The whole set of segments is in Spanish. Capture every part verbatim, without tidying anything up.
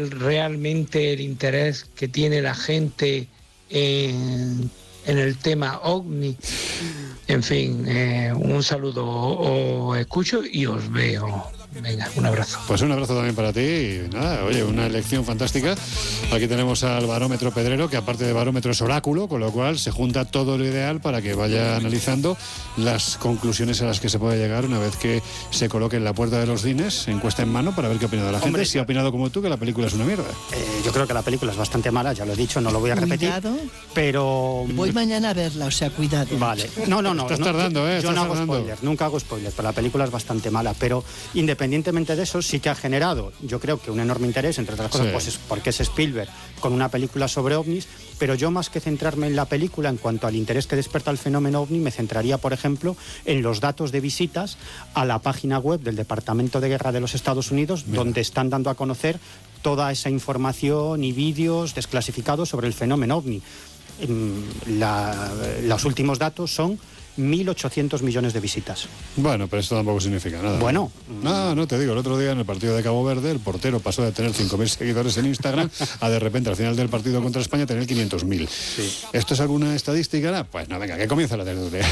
el, realmente el interés que tiene la gente en, en el tema ovni. En fin, eh, un saludo, os escucho y os veo. Venga, un abrazo. Pues un abrazo también para ti y nada, oye, una elección fantástica. Aquí tenemos al barómetro Pedrero, que aparte de barómetro es oráculo, con lo cual se junta todo lo ideal para que vaya analizando las conclusiones a las que se puede llegar una vez que se coloque en la puerta de los cines, encuesta en mano, para ver qué opina de la gente. Hombre, si ha opinado como tú, que la película es una mierda. Eh, yo creo que la película es bastante mala, ya lo he dicho, no lo voy a repetir. Cuidado. Pero... Voy mañana a verla, o sea, cuidado. Vale. No, no, no. Estás no, tardando, ¿eh? Yo Estás no hago tardando. spoilers, nunca hago spoilers, pero la película es bastante mala. Pero independientemente de eso, sí que ha generado, yo creo que un enorme interés, entre otras cosas, Sí. pues es porque es Spielberg con una película sobre ovnis, pero yo más que centrarme en la película en cuanto al interés que despierta el fenómeno ovni, me centraría, por ejemplo, en los datos de visitas a la página web del Departamento de Guerra de los Estados Unidos, Mira. donde están dando a conocer toda esa información y vídeos desclasificados sobre el fenómeno ovni. Mm, la- los últimos datos son mil ochocientos millones de visitas. Bueno, pero esto tampoco significa nada. Bueno. No, no te digo, el otro día en el partido de Cabo Verde, el portero pasó de tener cinco mil seguidores en Instagram a de repente al final del partido contra España tener quinientos mil. Sí. ¿Esto es alguna estadística? No, pues no, venga, que comienza la tertulia.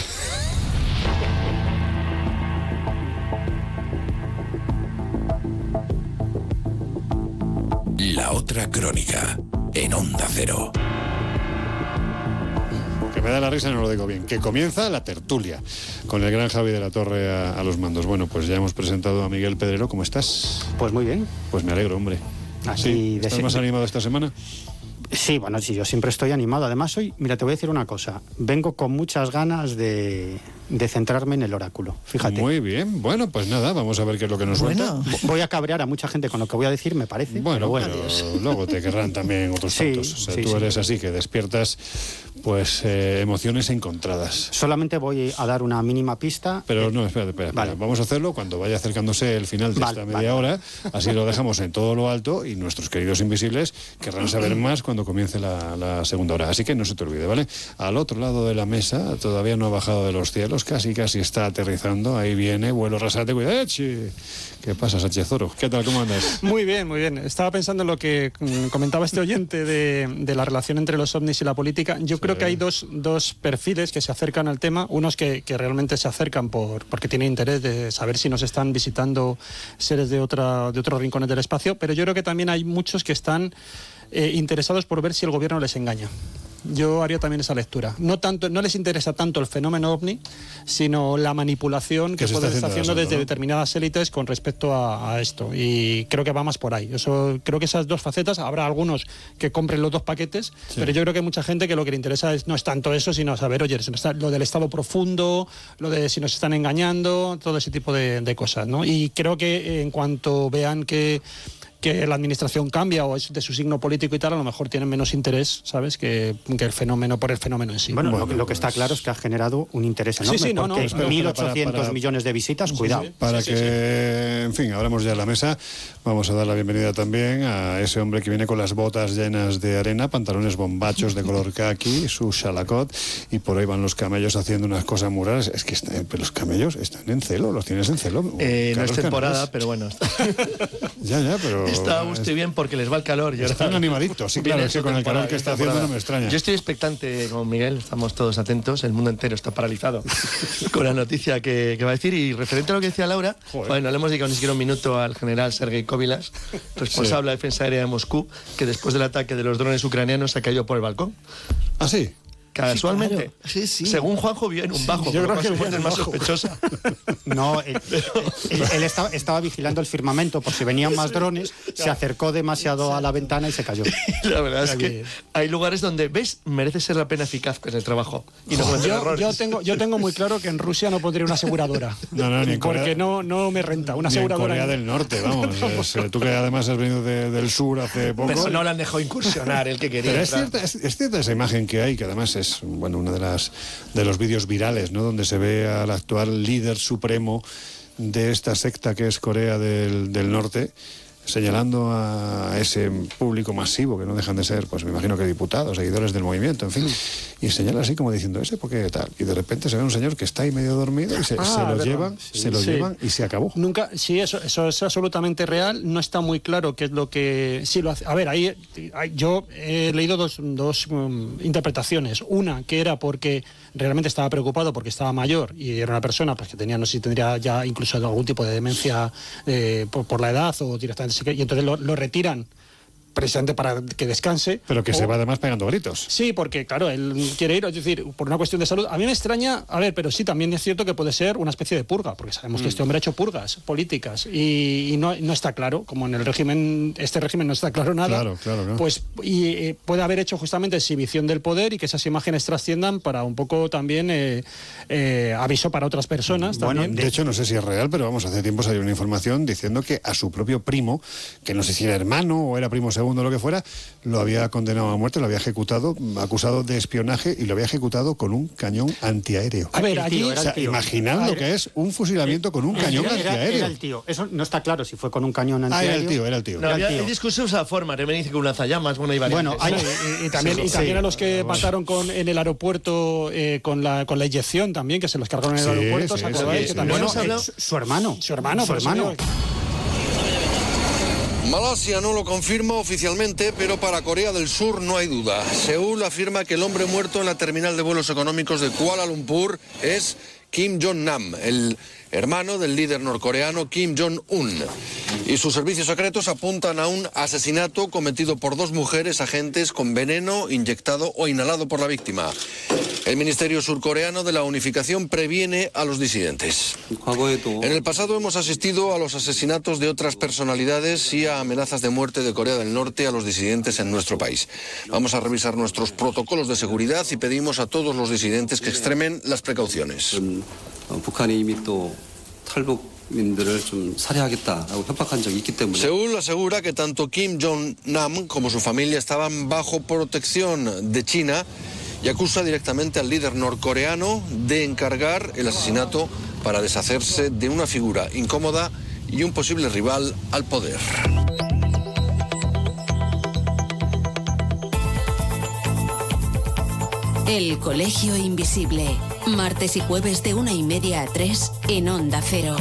La otra crónica, en Onda Cero. Que me da la risa, no lo digo bien. Que comienza la tertulia con el gran Javi de la Torre a, a los mandos. Bueno, pues ya hemos presentado a Miguel Pedrero. ¿Cómo estás? Pues muy bien. Pues me alegro, hombre. Así ¿Sí? de ¿Estás se- más animado esta semana? Sí, bueno, sí, yo siempre estoy animado. Además, hoy, mira, te voy a decir una cosa. Vengo con muchas ganas de, de centrarme en el oráculo. Fíjate. Muy bien. Bueno, pues nada, vamos a ver qué es lo que nos Bueno. suelta. Voy a cabrear a mucha gente con lo que voy a decir, me parece. Bueno, pero bueno. pero luego te querrán también otros Sí, tantos. O sea, sí, tú sí. eres así, que despiertas pues eh, emociones encontradas. Solamente voy a dar una mínima pista. Pero no, espérate, espera, espera. Vale. Vamos a hacerlo cuando vaya acercándose el final de Vale, esta media vale. hora. Así lo dejamos en todo lo alto y nuestros queridos invisibles querrán saber más cuando comience la, la segunda hora. Así que no se te olvide, ¿vale? Al otro lado de la mesa, todavía no ha bajado de los cielos, casi casi está aterrizando. Ahí viene, vuelo rasante, cuidado. ¿Qué pasa, Sánchez Zoro? ¿Qué tal, cómo andas? Muy bien, muy bien. Estaba pensando en lo que mm, comentaba este oyente de, de la relación entre los ovnis y la política. Yo Sí. creo que hay dos, dos perfiles que se acercan al tema. Unos que, que realmente se acercan por, porque tienen interés de saber si nos están visitando seres de, otra, de otros rincones del espacio, pero yo creo que también hay muchos que están eh, interesados por ver si el gobierno les engaña. Yo haría también esa lectura. No tanto, no les interesa tanto el fenómeno ovni, sino la manipulación que se pueden está estar haciendo haciendo del desde asunto, ¿no? determinadas élites con respecto a, a esto. Y creo que va más por ahí. Eso, creo que esas dos facetas, habrá algunos que compren los dos paquetes, Sí. pero yo creo que hay mucha gente que lo que le interesa es, no es tanto eso, sino saber, oye, si nos está- lo del estado profundo, lo de si nos están engañando, todo ese tipo de, de cosas, ¿no? Y creo que eh, en cuanto vean que que la administración cambia o es de su signo político y tal, a lo mejor tienen menos interés, ¿sabes?, que, que el fenómeno, por el fenómeno en sí. Bueno, Bueno, lo, que- lo que está pues- claro es que ha generado un interés Sí, enorme, sí, no, no, porque espera, mil espera, ochocientos para- para- millones de visitas, cuidado. sí. Para Sí, que, sí, en fin, abramos ya la mesa, vamos a dar la bienvenida también a ese hombre que viene con las botas llenas de arena, pantalones bombachos de color caqui, su chalacot, y por ahí van los camellos haciendo unas cosas muy raras. Es que están- pero los camellos están en celo, los tienes en celo. Eh, no es Carlos temporada, Canales. pero bueno, está, Ya, ya, pero... está usted bien porque les va el calor. Y ahora- Están animaditos, sí, Viene claro, es que su con el calor temporada, que está temporada. haciendo no me extraña. Yo estoy expectante con Miguel, estamos todos atentos, el mundo entero está paralizado con la noticia que, que va a decir. Y referente a lo que decía Laura, Joder. bueno, no le hemos dedicado ni siquiera un minuto al general Sergei Kovilas, responsable de la defensa aérea de Moscú, que después del ataque de los drones ucranianos se ha caído por el balcón. ¿Ah, sí? Casualmente, claro. Sí, sí. según Juanjo, vio en un bajo, yo por lo creo cual que su vio muerte en es más un bajo. sospechosa. No, él, él- él estaba, estaba vigilando el firmamento por si venían más drones, se acercó demasiado a la ventana y se cayó. La verdad es que bien. hay lugares donde, ¿ves?, merece ser la pena eficaz en el trabajo y no cometer Yo, errores. yo tengo, yo tengo muy claro que en Rusia no pondría una aseguradora. No, no, ni en Corea- porque no, no me renta. Una Ni en aseguradora. Corea del Norte, vamos. es, eh, tú que además has venido de- del sur hace poco. Pero no le han dejado incursionar el que quería. Pero es entrar. cierta, es, es cierta esa imagen que hay, que además es, bueno, una de las de los vídeos virales, ¿no?, donde se ve al actual líder supremo de esta secta que es Corea del, del Norte, señalando a ese público masivo, que no dejan de ser, pues me imagino que diputados, seguidores del movimiento, en fin, y señala así como diciendo, ese, ¿por qué tal? Y de repente se ve un señor que está ahí medio dormido y se, Ah, se lo verdad. llevan, Sí. se lo Sí. llevan y se acabó. Nunca, sí, eso, eso es absolutamente real. No está muy claro qué es lo que sí lo hace. A ver, ahí, ahí yo he leído dos, dos um, interpretaciones. Una que era porque realmente estaba preocupado porque estaba mayor y era una persona pues que tenía, no sé si tendría ya incluso algún tipo de demencia eh, por, por la edad o directamente, y entonces lo, lo retiran precisamente para que descanse. Pero que o, se va además pegando gritos. Sí, porque claro, él quiere ir, es decir, por una cuestión de salud. A mí me extraña, a ver, pero sí, también es cierto que puede ser una especie de purga, porque sabemos mm. que este hombre ha hecho purgas políticas y, y no, no está claro, como en el régimen, este régimen no está claro nada, claro, claro, claro. pues y eh, puede haber hecho justamente exhibición del poder y que esas imágenes trasciendan para un poco también eh, eh, aviso para otras personas. Bueno, también. de hecho no sé si es real, pero vamos, hace tiempo salió una información diciendo que a su propio primo, que no sé si era hermano o era primo segundo o lo que fuera, lo había condenado a muerte, lo había ejecutado, acusado de espionaje y lo había ejecutado con un cañón antiaéreo. A ver, allí... O sea, imaginad lo que es un fusilamiento con un cañón era, era, antiaéreo. Era el tío. Eso no está claro si fue con un cañón Ah, antiaéreo. era el tío, era el tío. No, Era había, el tío. hay discusiones a la forma, me dice que un lanzallamas, bueno, hay variantes. Bueno, hay- Sí, y, y también, y también a los que mataron con, en el aeropuerto eh, con, la, con la inyección también, que se los cargaron en el Sí, aeropuerto, sí, ¿os acordáis? sí, Que sí. también- Bueno, hemos hablado- eh, su, su hermano. Su hermano, Su por eso hermano. digo. Malasia no lo confirma oficialmente, pero para Corea del Sur no hay duda. Seúl afirma que el hombre muerto en la terminal de vuelos económicos de Kuala Lumpur es Kim Jong-nam, el hermano del líder norcoreano Kim Jong-un. Y sus servicios secretos apuntan a un asesinato cometido por dos mujeres agentes con veneno inyectado o inhalado por la víctima. El Ministerio Surcoreano de la Unificación previene a los disidentes. En el pasado hemos asistido a los asesinatos de otras personalidades y a amenazas de muerte de Corea del Norte a los disidentes en nuestro país. Vamos a revisar nuestros protocolos de seguridad y pedimos a todos los disidentes que extremen las precauciones. 북한이 이미 또 탈북민들을 좀 살해하겠다라고 협박한 적이 있기 때문에 Seúl asegura que tanto Kim Jong-nam como su familia estaban bajo protección de China y acusa directamente al líder norcoreano de encargar el asesinato para deshacerse de una figura incómoda y un posible rival al poder. El Colegio Invisible. Martes y jueves de una y media a tres en Onda Cero.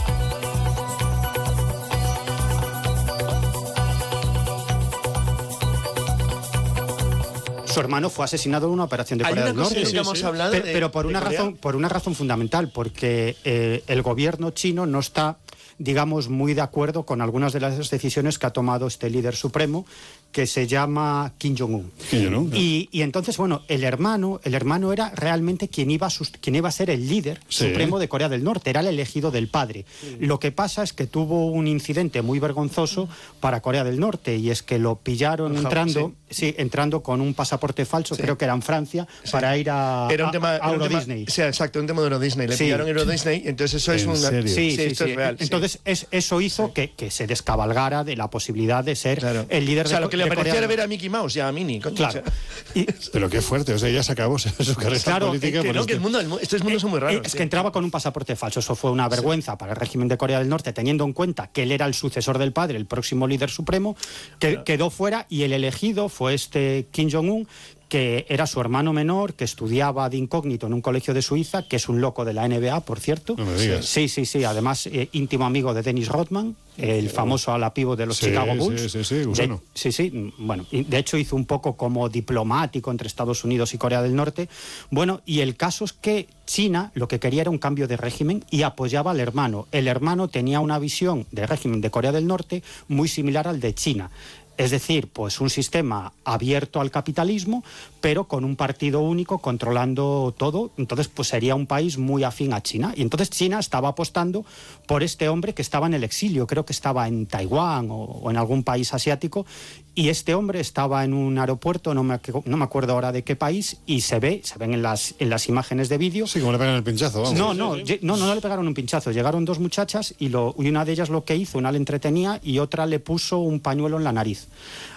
Su hermano fue asesinado en una operación de Hay Corea una del cosa Norte. que hemos hablado pero, de- pero por de una Corea. razón, por una razón fundamental, porque eh, el gobierno chino no está, digamos, muy de acuerdo con algunas de las decisiones que ha tomado este líder supremo, que se llama Kim Jong-un. Kim Jong-un, claro. Y, y entonces, bueno, el hermano, el hermano era realmente quien iba a, sus- quien iba a ser el líder Sí. supremo de Corea del Norte, era el elegido del padre. Lo que pasa es que tuvo un incidente muy vergonzoso para Corea del Norte, y es que lo pillaron En Japón, entrando, sí. entrando con un pasaporte falso, Sí. creo que era en Francia, para ir a, Era un a- tema, a era un Euro tema- Disney. Sí, exacto, un tema de Euro Disney. Le Sí. pillaron Euro Disney, entonces eso es ¿En una... serio? Sí, sí, esto sí. es real. sí. Entonces es- eso hizo que, que se descabalgara de la posibilidad de ser Claro. el líder O sea, de lo que le de Corea parecía era del ver a Mickey Mouse y a Minnie. Coño, Claro. o sea, Y- Pero qué fuerte, o sea, ya se acabó su carrera Claro, política. que por no, esto. que el mundo, el mu- estos mundos son muy Eh, raros. Es sí. que entraba con un pasaporte falso. Eso fue una vergüenza para el régimen de Corea del Norte, teniendo en cuenta que él era el sucesor del padre, el próximo líder supremo, que quedó fuera, y el elegido fue este Kim Jong-un, que era su hermano menor, que estudiaba de incógnito en un colegio de Suiza, que es un loco de la N B A, por cierto. No me digas. Sí, sí, sí. Además, eh, íntimo amigo de Dennis Rodman, el famoso ala pívot de los Sí, Chicago sí, Bulls. sí, sí, gusano. De- sí, sí. Bueno, y de hecho hizo un poco como diplomático entre Estados Unidos y Corea del Norte. Bueno, y el caso es que China lo que quería era un cambio de régimen y apoyaba al hermano. El hermano tenía una visión de régimen de Corea del Norte muy similar al de China. Es decir, pues un sistema abierto al capitalismo, pero con un partido único controlando todo. Entonces, pues sería un país muy afín a China. Y entonces China estaba apostando por este hombre que estaba en el exilio, creo que estaba en Taiwán o, o en algún país asiático, y este hombre estaba en un aeropuerto, no me, no me acuerdo ahora de qué país, y se ve, se ven en las, en las imágenes de vídeo. Sí, como le pegan el pinchazo, vamos. No, no, lle- no, no, no le pegaron un pinchazo. Llegaron dos muchachas y, lo, y una de ellas lo que hizo, una le entretenía y otra le puso un pañuelo en la nariz.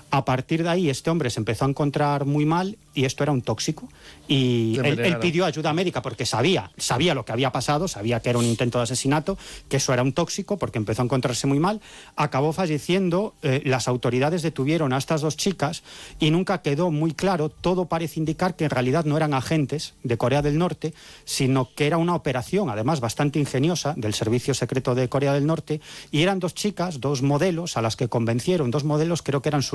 A partir de ahí este hombre se empezó a encontrar muy mal y esto era un tóxico. Y él, él pidió ayuda médica porque sabía, sabía lo que había pasado, sabía que era un intento de asesinato, que eso era un tóxico porque empezó a encontrarse muy mal. Acabó falleciendo, eh, las autoridades detuvieron a estas dos chicas y nunca quedó muy claro. Todo parece indicar que en realidad no eran agentes de Corea del Norte, sino que era una operación, además bastante ingeniosa, del Servicio Secreto de Corea del Norte, y eran dos chicas, dos modelos a las que convencieron, dos modelos creo que eran